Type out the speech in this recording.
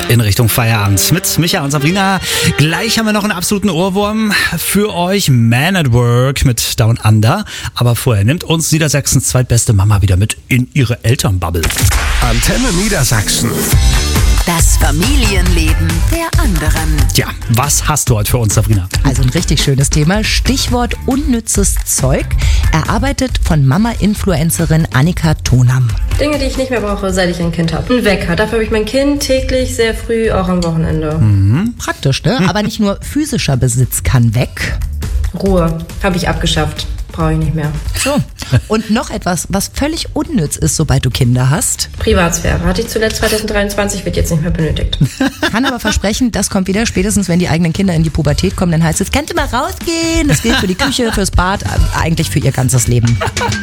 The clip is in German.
in Richtung Feierabend mit Micha und Sabrina. Gleich haben wir noch einen absoluten Ohrwurm für euch. Man at Work mit Down Under. Aber vorher nimmt uns Niedersachsens zweitbeste Mama wieder mit in ihre Elternbubble. Antenne Niedersachsen. Das Familienleben der anderen. Ja, was hast du heute für uns, Sabrina? Also ein richtig schönes Thema. Stichwort unnützes Zeug. Erarbeitet von Mama-Influencerin Annika Tonam. Dinge, die ich nicht mehr brauche, seit ich ein Kind habe. Ein Wecker. Dafür habe ich mein Kind täglich, sehr früh, auch am Wochenende. Praktisch, ne? Aber nicht nur physischer Besitz kann weg. Ruhe. Habe ich abgeschafft. Brauche ich nicht mehr. So. Und noch etwas, was völlig unnütz ist, sobald du Kinder hast. Privatsphäre. Hatte ich zuletzt 2023, wird jetzt nicht mehr benötigt. Kann aber versprechen, das kommt wieder spätestens, wenn die eigenen Kinder in die Pubertät kommen. Dann heißt es, kannst du mal rausgehen? Das gilt für die Küche, fürs Bad, eigentlich für ihr ganzes Leben.